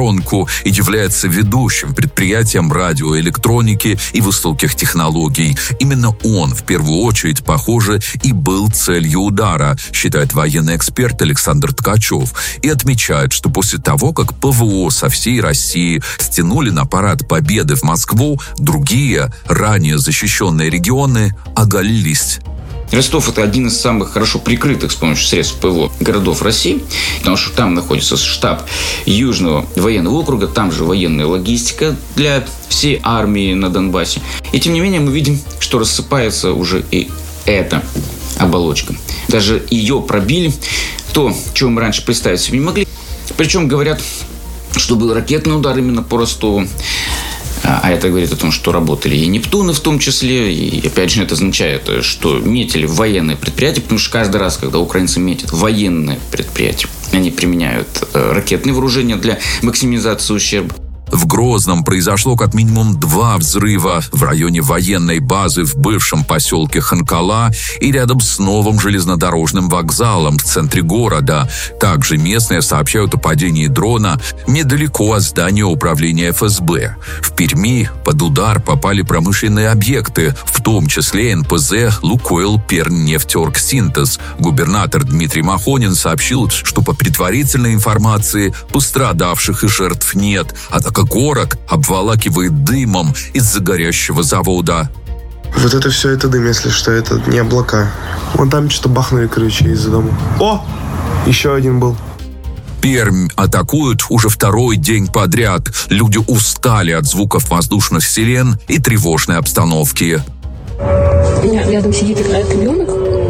оборонку и является ведущим предприятием радиоэлектроники и высоких технологий. Именно он, в первую очередь, похоже, и был целью удара, считает военный эксперт Александр Ткачев, и отмечает, что после того, как ПВО со всей России стянули на парад Победы в Москву, другие, ранее защищенные регионы оголились. Ростов – это один из самых хорошо прикрытых с помощью средств ПВО городов России, потому что там находится штаб Южного военного округа, там же военная логистика для всей армии на Донбассе. И тем не менее мы видим, что рассыпается уже и эта оболочка. Даже ее пробили, то, чего мы раньше представить себе не могли. Причем говорят, что был ракетный удар именно по Ростову. А это говорит о том, что работали и Нептуны в том числе. И опять же это означает, что метили в военное предприятие, потому что каждый раз, когда украинцы метят военное предприятие, они применяют ракетные вооружения для максимизации ущерба. В Грозном произошло как минимум 2 взрыва в районе военной базы в бывшем поселке Ханкала и рядом с новым железнодорожным вокзалом в центре города. Также местные сообщают о падении дрона недалеко от здания управления ФСБ. В Перми под удар попали промышленные объекты, в том числе НПЗ «Лукойл Пермнефтеоргсинтез». Губернатор Дмитрий Махонин сообщил, что по предварительной информации пострадавших и жертв нет, однако город обволакивает дымом из-за горящего завода. Вот это все, это дым, если что, это не облака. Вон там что-то бахнули, короче, из-за дома. О! Еще один был. Пермь атакуют уже 2-й день подряд. Люди устали от звуков воздушных сирен и тревожной обстановки. У меня рядом сидит, играет ребенок.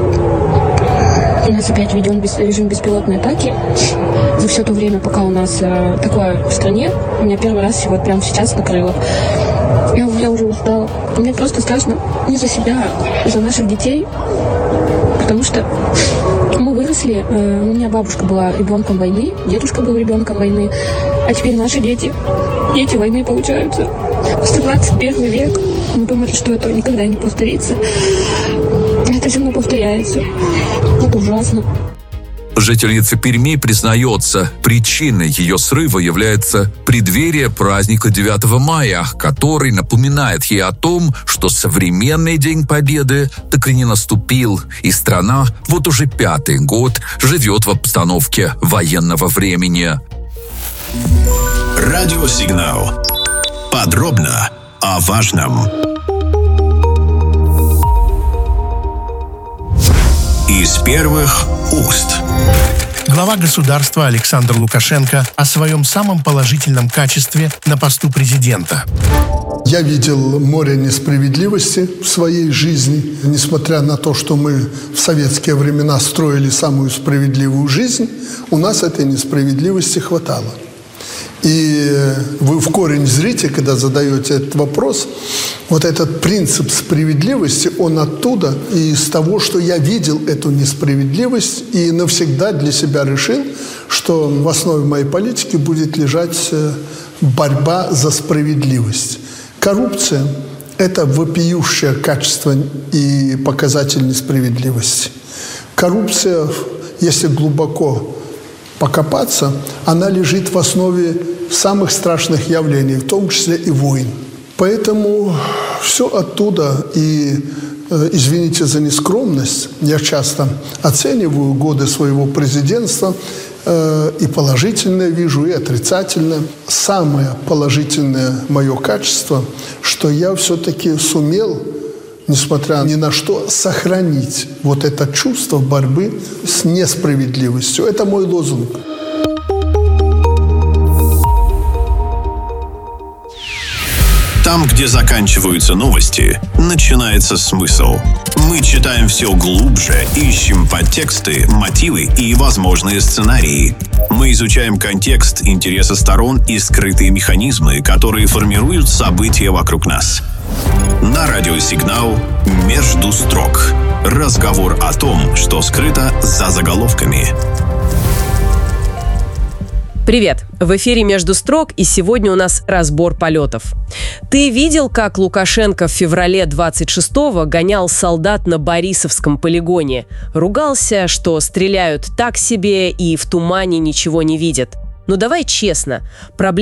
У нас опять введен режим беспилотной атаки. За все то время, пока у нас такое в стране, у меня первый раз вот прямо сейчас накрыло. Я уже устала. Мне просто страшно не за себя, а за наших детей. Потому что мы выросли, у меня бабушка была ребенком войны, дедушка был ребенком войны, а теперь наши дети войны получаются. 121 век. Мы думали, что это никогда не повторится. Это все равно повторяется. Это ужасно. Жительница Перми признается, причиной ее срыва является преддверие праздника 9 мая, который напоминает ей о том, что современный День Победы так и не наступил, и страна вот уже 5-й год живет в обстановке военного времени. Радиосигнал. Подробно о важном. Из первых уст. Глава государства Александр Лукашенко о своем самом положительном качестве на посту президента. Я видел море несправедливости в своей жизни. Несмотря на то, что мы в советские времена строили самую справедливую жизнь, у нас этой несправедливости хватало. И вы в корень зрите, когда задаете этот вопрос. Вот этот принцип справедливости, он оттуда, и из того, что я видел эту несправедливость, и навсегда для себя решил, что в основе моей политики будет лежать борьба за справедливость. Коррупция – это вопиющее качество и показатель несправедливости. Коррупция, если глубоко покопаться, она лежит в основе самых страшных явлений, в том числе и войн. Поэтому все оттуда, и, извините за нескромность, я часто оцениваю годы своего президентства, и положительное вижу, и отрицательное. Самое положительное мое качество, что я все-таки сумел, несмотря ни на что, сохранить вот это чувство борьбы с несправедливостью. Это мой лозунг. Там, где заканчиваются новости, начинается смысл. Мы читаем все глубже, ищем подтексты, мотивы и возможные сценарии. Мы изучаем контекст, интересы сторон и скрытые механизмы, которые формируют события вокруг нас. На радиосигнал «Между строк». Разговор о том, что скрыто за заголовками. Привет! В эфире «Между строк», и сегодня у нас разбор полетов. Ты видел, как Лукашенко в феврале 26-го гонял солдат на Борисовском полигоне? Ругался, что стреляют так себе и в тумане ничего не видят. Но давай честно, проблема